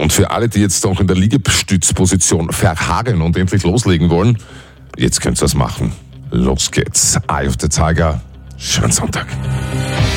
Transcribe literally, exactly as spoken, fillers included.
Und für alle, die jetzt auch in der Liegestützposition verharren und endlich loslegen wollen, jetzt könnt ihr es machen. Los geht's. Eye of the Tiger. Schönen Sonntag.